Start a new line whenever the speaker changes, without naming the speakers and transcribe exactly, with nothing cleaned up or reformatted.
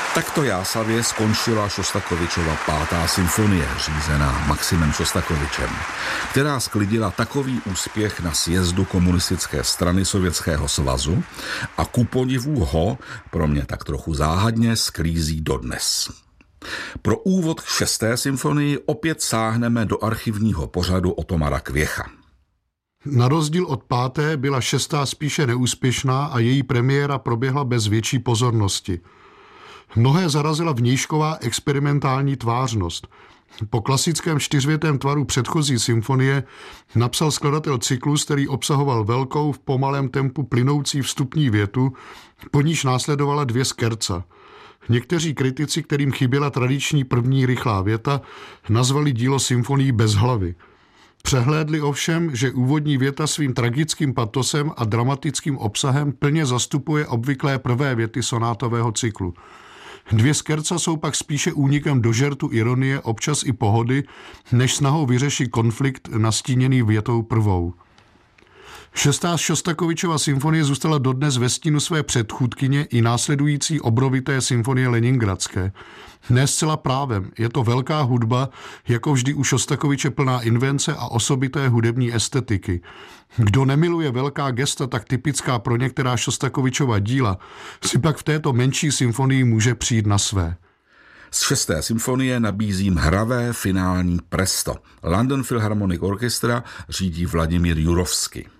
Takto jásavě skončila Šostakovičova pátá symfonie, řízená Maximem Šostakovičem, která sklidila takový úspěch na sjezdu komunistické strany Sovětského svazu a ku podivu ho, pro mě tak trochu záhadně, sklízí dodnes. Pro úvod k šesté symfonii opět sáhneme do archivního pořadu Otomara Kvěcha.
Na rozdíl od páté byla šestá spíše neúspěšná a její premiéra proběhla bez větší pozornosti. Mnohé zarazila vnějšková experimentální tvářnost. Po klasickém čtyřvětém tvaru předchozí symfonie napsal skladatel cyklus, který obsahoval velkou v pomalém tempu plynoucí vstupní větu, po níž následovala dvě skerca. Někteří kritici, kterým chyběla tradiční první rychlá věta, nazvali dílo symfonií bez hlavy. Přehlédli ovšem, že úvodní věta svým tragickým patosem a dramatickým obsahem plně zastupuje obvyklé prvé věty sonátového cyklu. Dvě skerca jsou pak spíše únikem do žertu ironie, občas i pohody, než snahou vyřešit konflikt nastíněný větou prvou. Šestá Šostakovičova symfonie zůstala dodnes ve stínu své předchůdkyně i následující obrovité symfonie leningradské. Ne zcela právem, je to velká hudba, jako vždy u Šostakoviče plná invence a osobité hudební estetiky. Kdo nemiluje velká gesta tak typická pro některá Šostakovičova díla, si pak v této menší symfonii může přijít na své.
Z šesté symfonie nabízím hravé finální presto. London Philharmonic Orchestra řídí Vladimír Jurovský.